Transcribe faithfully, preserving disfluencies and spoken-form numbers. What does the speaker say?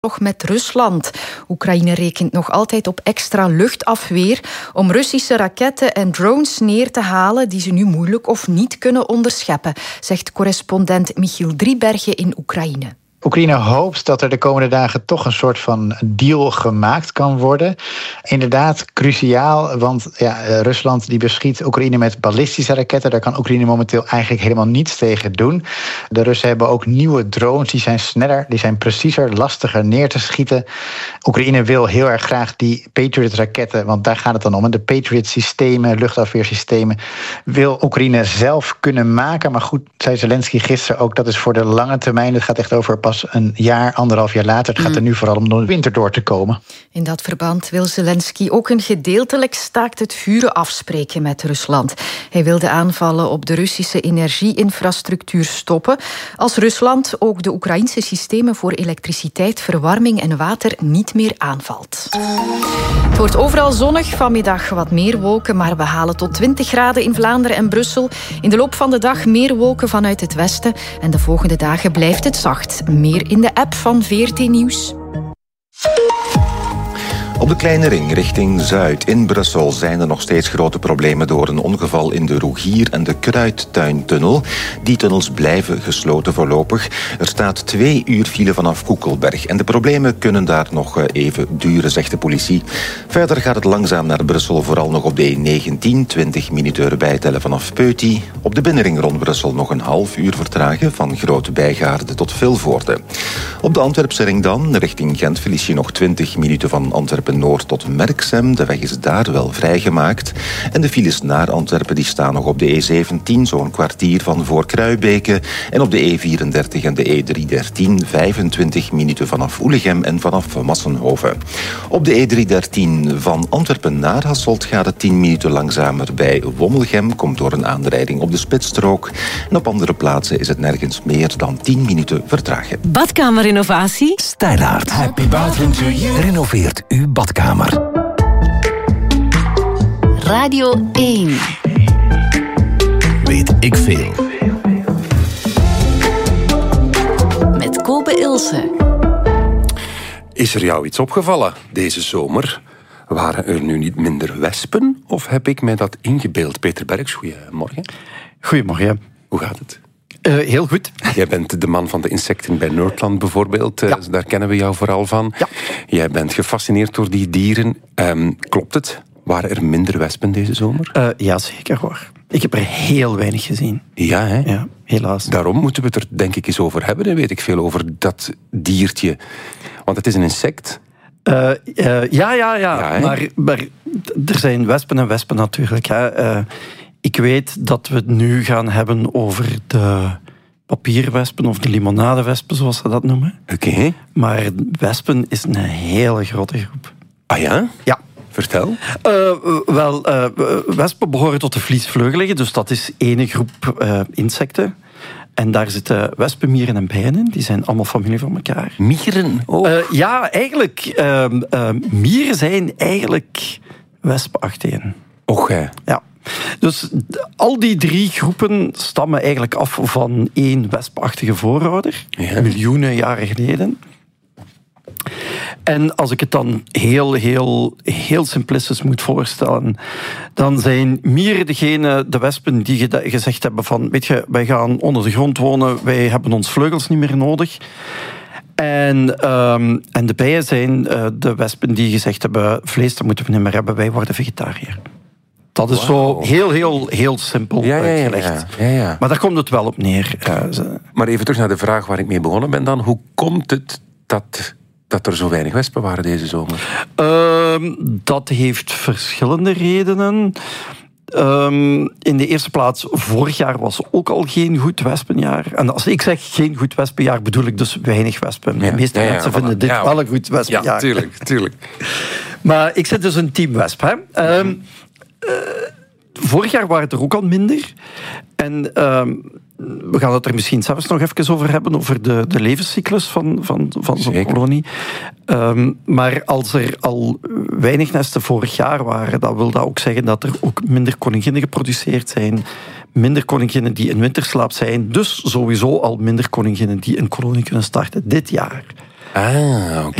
met Rusland. Oekraïne rekent nog altijd op extra luchtafweer om Russische raketten en drones neer te halen die ze nu moeilijk of niet kunnen onderscheppen, zegt correspondent Michiel Driebergen in Oekraïne. Oekraïne hoopt dat er de komende dagen toch een soort van deal gemaakt kan worden. Inderdaad, cruciaal, want ja, Rusland die beschiet Oekraïne met ballistische raketten. Daar kan Oekraïne momenteel eigenlijk helemaal niets tegen doen. De Russen hebben ook nieuwe drones, die zijn sneller, die zijn preciezer, lastiger neer te schieten. Oekraïne wil heel erg graag die Patriot-raketten, want daar gaat het dan om. De Patriot-systemen, luchtafweersystemen, wil Oekraïne zelf kunnen maken. Maar goed, zei Zelensky gisteren ook, dat is voor de lange termijn. Het gaat echt over pas een jaar, anderhalf jaar later. Het gaat er nu vooral om de winter door te komen. In dat verband wil Zelensky ook een gedeeltelijk staakt het vuren afspreken met Rusland. Hij wil de aanvallen op de Russische energieinfrastructuur stoppen, als Rusland ook de Oekraïnse systemen voor elektriciteit, verwarming en water niet meer aanvalt. Het wordt overal zonnig, vanmiddag wat meer wolken, maar we halen tot twintig graden in Vlaanderen en Brussel. In de loop van de dag meer wolken vanuit het westen en de volgende dagen blijft het zacht. Meer in de app van V R T Nieuws. Op de Kleine Ring richting Zuid in Brussel zijn er nog steeds grote problemen door een ongeval in de Roegier en de Kruidtuintunnel. Die tunnels blijven gesloten voorlopig. Er staat twee uur file vanaf Koekelberg en de problemen kunnen daar nog even duren, zegt de politie. Verder gaat het langzaam naar Brussel, vooral nog op de E negentien, twintig minuten bijtellen vanaf Peuty. Op de binnenring rond Brussel nog een half uur vertragen van Grote Bijgaarde tot Vilvoorde. Op de Antwerpse ring dan, richting Gent, verlies je nog twintig minuten van Antwerpen Noord tot Merksem. De weg is daar wel vrijgemaakt. En de files naar Antwerpen die staan nog op de E zeventien, zo'n kwartier van voor Kruibeke. En op de E vierendertig en de E driehonderddertien, vijfentwintig minuten vanaf Oelegem en vanaf Massenhoven. Op de E driehonderddertien van Antwerpen naar Hasselt gaat het tien minuten langzamer bij Wommelgem. Komt door een aanrijding op de spitsstrook. En op andere plaatsen is het nergens meer dan tien minuten vertragen. Badkamerrenovatie? Stijlaert. Happy bathroom to you. Renoveert uw badkamer. Radio één. Weet ik veel. Met Kobe Ilse. Is er jou iets opgevallen deze zomer? Waren er nu niet minder wespen? Of heb ik mij dat ingebeeld? Peter Berks, goedemorgen. Goedemorgen. Hoe gaat het? Uh, heel goed. Jij bent de man van de insecten bij Nerdland bijvoorbeeld. Ja. Uh, daar kennen we jou vooral van. Ja. Jij bent gefascineerd door die dieren. Um, klopt het? Waren er minder wespen deze zomer? Uh, ja, zeker hoor. Ik heb er heel weinig gezien. Ja, hè? Ja, helaas. Daarom moeten we het er denk ik eens over hebben. En weet ik veel over dat diertje. Want het is een insect. Uh, uh, ja, ja, ja. ja maar, maar er zijn wespen en wespen natuurlijk. Hè. Uh, ik weet dat we het nu gaan hebben over de papierwespen of de limonadewespen, zoals ze dat noemen. Oké. Okay. Maar wespen is een hele grote groep. Ah ja? Ja. Vertel. Uh, wel, uh, wespen behoren tot de vliesvleugeligen, dus dat is één groep uh, insecten. En daar zitten wespenmieren en bijen in. Die zijn allemaal familie van elkaar. Mieren? Oh. Uh, ja, eigenlijk. Uh, uh, mieren zijn eigenlijk wespachtigen. Och, hè. Ja. Dus al die drie groepen stammen eigenlijk af van één wespachtige voorouder. Ja. Miljoenen jaren geleden. En als ik het dan heel, heel, heel simplistisch moet voorstellen, dan zijn mieren degene, de wespen, die gezegd hebben van, weet je, wij gaan onder de grond wonen, wij hebben ons vleugels niet meer nodig. En, um, en de bijen zijn uh, de wespen die gezegd hebben, vlees dat moeten we niet meer hebben, wij worden vegetariër. Dat is wow. zo heel, heel, heel simpel ja, ja, ja, uitgelegd. Ja, ja, ja. Maar daar komt het wel op neer. Uh, ze... Maar even terug naar de vraag waar ik mee begonnen ben dan. Hoe komt het dat... dat er zo weinig wespen waren deze zomer? Uh, dat heeft verschillende redenen. Um, in de eerste plaats, vorig jaar was ook al geen goed wespenjaar. En als ik zeg geen goed wespenjaar, bedoel ik dus weinig wespen. De ja. meeste ja, ja, mensen voilà. vinden dit ja, wel een goed wespenjaar. Ja, tuurlijk, tuurlijk. Maar ik zit dus een team wesp. Hè. Um, uh, vorig jaar waren het er ook al minder. En... Um, we gaan het er misschien zelfs nog even over hebben, over de, de levenscyclus van, van, van zo'n kolonie. Um, maar als er al weinig nesten vorig jaar waren, dan wil dat ook zeggen dat er ook minder koninginnen geproduceerd zijn, minder koninginnen die in winterslaap zijn, dus sowieso al minder koninginnen die een kolonie kunnen starten dit jaar. Ah, oké.